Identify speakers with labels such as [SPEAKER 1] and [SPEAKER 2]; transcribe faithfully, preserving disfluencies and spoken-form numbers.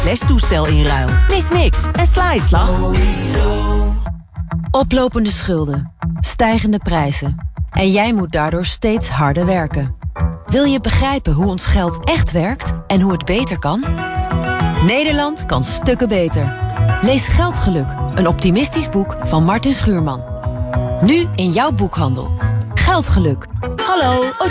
[SPEAKER 1] lestoestel in ruil. Mis niks en sla je slag.
[SPEAKER 2] Oplopende schulden, stijgende prijzen. En jij moet daardoor steeds harder werken. Wil je begrijpen hoe ons geld echt werkt en hoe het beter kan? Nederland kan stukken beter. Lees Geldgeluk, een optimistisch boek van Martin Schuurman. Nu in jouw boekhandel. Geldgeluk.
[SPEAKER 1] Hallo,